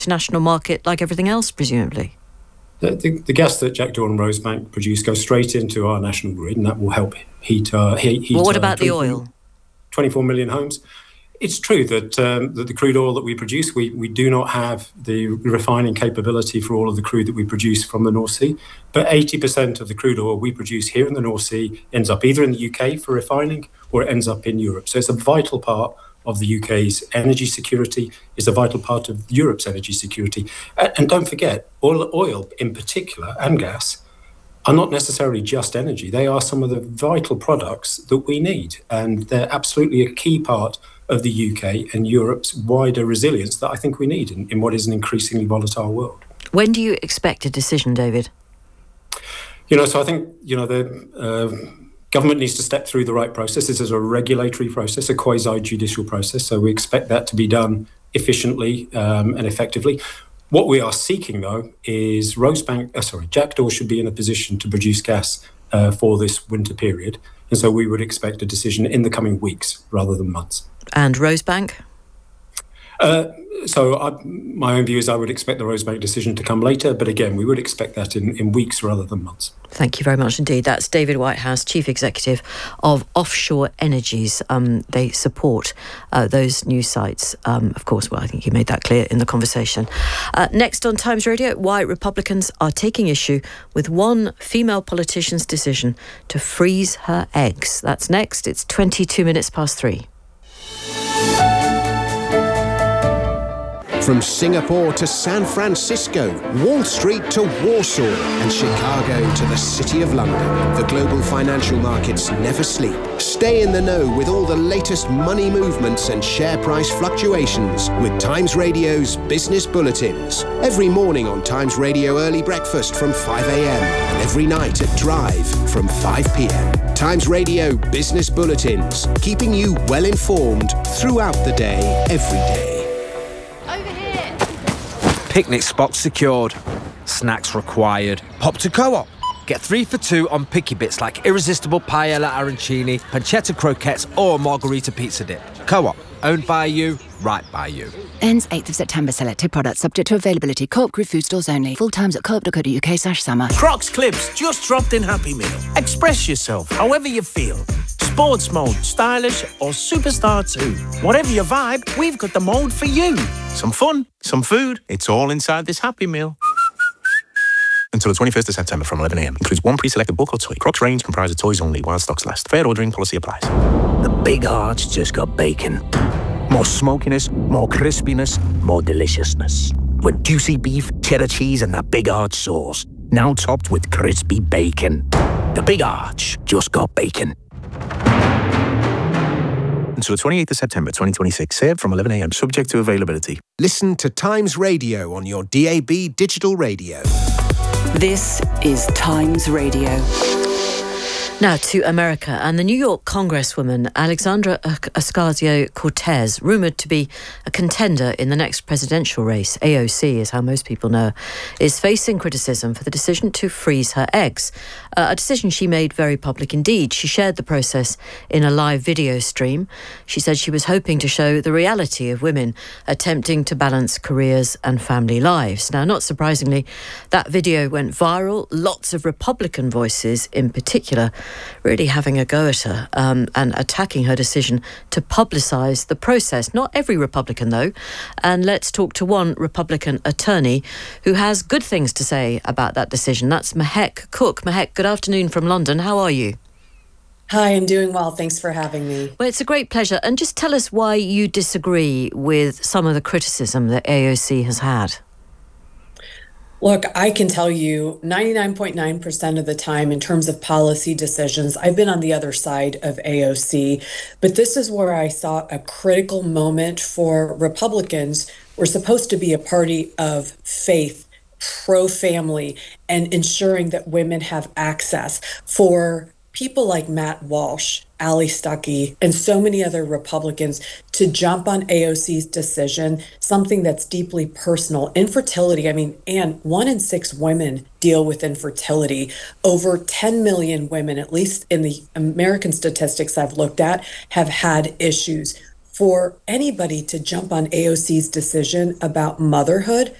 international market like everything else, presumably? The gas that Jackdaw and Rosebank produce goes straight into our national grid, and that will help heat. Well, what about the oil? 24 million homes. It's true that the crude oil that we produce, we do not have the refining capability for all of the crude that we produce from the North Sea. But 80% of the crude oil we produce here in the North Sea ends up either in the UK for refining or it ends up in Europe. So it's a vital part of the UK's energy security, is a vital part of Europe's energy security. And don't forget, oil in particular and gas are not necessarily just energy. They are some of the vital products that we need. And they're absolutely a key part of the UK and Europe's wider resilience that I think we need in what is an increasingly volatile world. When do you expect a decision, David? So I think, the government needs to step through the right process. This is a regulatory process, a quasi-judicial process. So we expect that to be done efficiently and effectively. What we are seeking, though, is Jackdaw should be in a position to produce gas for this winter period. And so we would expect a decision in the coming weeks rather than months. And Rosebank? My own view is I would expect the Rosebank decision to come later. But again, we would expect that in weeks rather than months. Thank you very much indeed. That's David Whitehouse, Chief Executive of Offshore Energies. They support those new sites. Of course, I think he made that clear in the conversation. Next on Times Radio, why Republicans are taking issue with one female politician's decision to freeze her eggs. That's next. It's 22 minutes past 3. From Singapore to San Francisco, Wall Street to Warsaw, and Chicago to the City of London, the global financial markets never sleep. Stay in the know with all the latest money movements and share price fluctuations with Times Radio's Business Bulletins. Every morning on Times Radio Early Breakfast from 5 a.m. and every night at Drive from 5 p.m. Times Radio Business Bulletins, keeping you well informed throughout the day, every day. Picnic spots secured. Snacks required. Pop to Co-op. Get 3 for 2 on picky bits like irresistible paella arancini, pancetta croquettes or margarita pizza dip. Co-op. Owned by you, right by you. Ends 8th of September. Selected products subject to availability. Co-op Group food stores only. Full times at co-op.co.uk/summer. Crocs Clips just dropped in Happy Meal. Express yourself however you feel. Sports mode, stylish or superstar too. Whatever your vibe, we've got the mode for you. Some fun, some food, it's all inside this Happy Meal. Until the 21st of September from 11 a.m. Includes one pre-selected book or toy. Crocs range comprises toys only while stocks last. Fair ordering policy applies. The Big Arch just got bacon. More smokiness, more crispiness, more deliciousness. With juicy beef, cheddar cheese and that Big Arch sauce. Now topped with crispy bacon. The Big Arch just got bacon. Until the 28th of September 2026. Served from 11 a.m. Subject to availability. Listen to Times Radio on your DAB digital radio. This is Times Radio. Now to America, and the New York Congresswoman Alexandra Ocasio-Cortez, rumoured to be a contender in the next presidential race, AOC is how most people know, is facing criticism for the decision to freeze her eggs, a decision she made very public indeed. She shared the process in a live video stream. She said she was hoping to show the reality of women attempting to balance careers and family lives. Now, not surprisingly, that video went viral. Lots of Republican voices in particular really having a go at her and attacking her decision to publicise the process. Not every Republican, though. And let's talk to one Republican attorney who has good things to say about that decision. That's Mehek Cook. Mehek, good afternoon from London. How are you? Hi, I'm doing well. Thanks for having me. Well, it's a great pleasure. And just tell us why you disagree with some of the criticism that AOC has had. Look, I can tell you 99.9% of the time in terms of policy decisions, I've been on the other side of AOC, but this is where I saw a critical moment for Republicans. We're supposed to be a party of faith, pro-family, and ensuring that women have access. For people like Matt Walsh, Ali Stuckey, and so many other Republicans to jump on AOC's decision, something that's deeply personal. Infertility, and 1 in 6 women deal with infertility. Over 10 million women, at least in the American statistics I've looked at, have had issues. for anybody to jump on AOC's decision about motherhood